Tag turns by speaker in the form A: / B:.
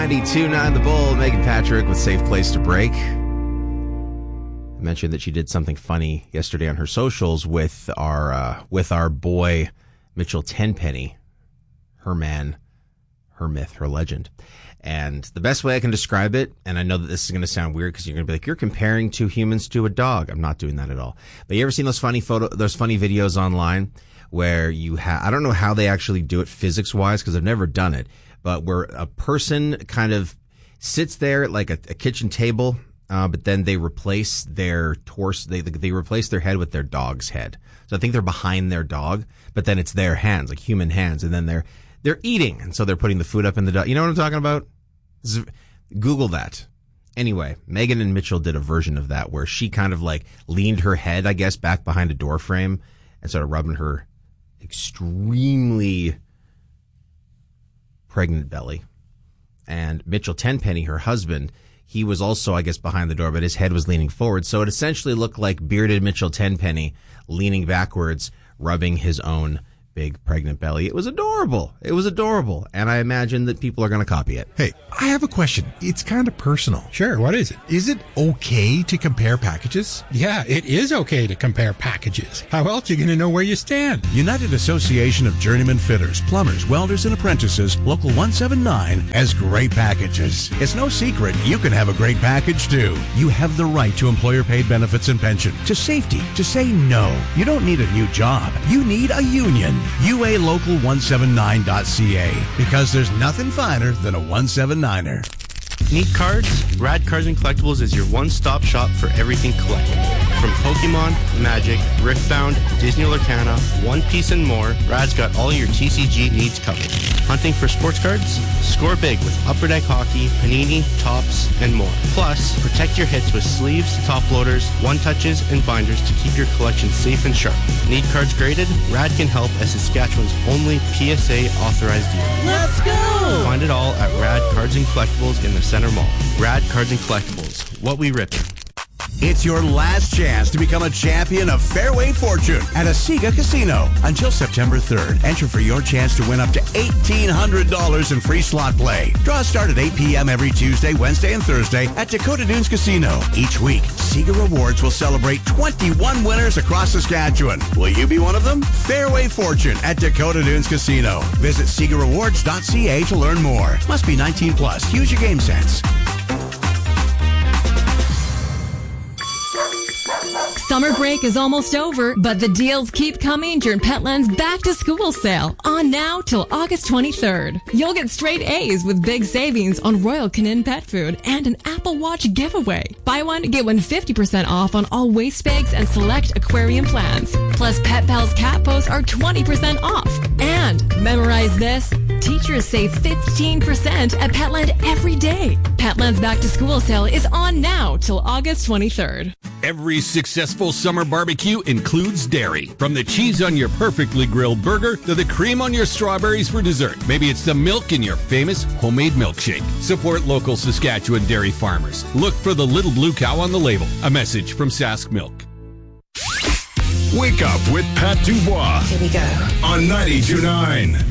A: 92.9 The Bull, Megan Patrick with Safe Place to Break. I mentioned that she did something funny yesterday on her socials with our boy Mitchell Tenpenny, her man, her myth, her legend. And the best way I can describe it, and I know that this is going to sound weird because you're going to be like, you're comparing two humans to a dog. I'm not doing that at all. But you ever seen those funny videos online where I don't know how they actually do it physics-wise because I've never done it, but where a person kind of sits there at like a kitchen table, but then they replace their torso, they replace their head with their dog's head. So I think they're behind their dog, but then it's their hands, like human hands, and then they're eating, and so they're putting the food up in the dog. You know what I'm talking about? Google that. Anyway, Megan and Mitchell did a version of that where she kind of like leaned her head, I guess, back behind a door frame and started rubbing her extremely pregnant belly. And Mitchell Tenpenny, her husband, he was also, I guess, behind the door, but his head was leaning forward. So it essentially looked like bearded Mitchell Tenpenny leaning backwards, rubbing his own big pregnant belly. It was adorable. And I imagine that people are going to copy it.
B: Hey, I have a question. It's kind of personal.
C: Sure, what is it?
B: Is it okay to compare packages?
C: Yeah, it is okay to compare packages. How else are you going to know where you stand?
D: United Association of Journeyman Fitters, Plumbers, Welders, and Apprentices, Local 179, has great packages. It's no secret you can have a great package too. You have the right to employer-paid benefits and pension, to safety, to say no. You don't need a new job. You need a union. UALocal179.ca, because there's nothing finer than a 179er.
E: Need cards? Rad Cards and Collectibles is your one-stop shop for everything collectible. From Pokemon, Magic, Riftbound, Disney Lorcana, One Piece, and more, Rad's got all your TCG needs covered. Hunting for sports cards? Score big with Upper Deck Hockey, Panini, Topps, and more. Plus, protect your hits with sleeves, top loaders, one-touches, and binders to keep your collection safe and sharp. Need cards graded? Rad can help as Saskatchewan's only PSA authorized dealer.
F: Let's go!
E: Find it all at Rad Cards and Collectibles in the Center Mall. Rad Cards and Collectibles. What we ripping.
D: It's your last chance to become a champion of Fairway Fortune at Asiga Casino. Until September 3rd, enter for your chance to win up to $1,800 in free slot play. Draws start at 8 p.m. every Tuesday, Wednesday, and Thursday at Dakota Dunes Casino. Each week, Asiga Rewards will celebrate 21 winners across Saskatchewan. Will you be one of them? Fairway Fortune at Dakota Dunes Casino. Visit SigaRewards.ca to learn more. Must be 19 plus. Use your game sense.
G: Summer break is almost over, but the deals keep coming during Petland's Back to School sale. On now till August 23rd. You'll get straight A's with big savings on Royal Canin pet food and an Apple Watch giveaway. Buy one, get one 50% off on all waste bags and select aquarium plans. Plus, Pet Pals cat posts are 20% off. And memorize this, teachers save 15% at Petland every day. Petland's Back to School sale is on now till August 23rd.
H: Every successful summer barbecue includes dairy. From the cheese on your perfectly grilled burger to the cream on your strawberries for dessert. Maybe it's the milk in your famous homemade milkshake. Support local Saskatchewan dairy farmers. Look for the little blue cow on the label. A message from Sask Milk.
I: Wake up with Pat Dubois.
F: Here we go.
I: On 92.9.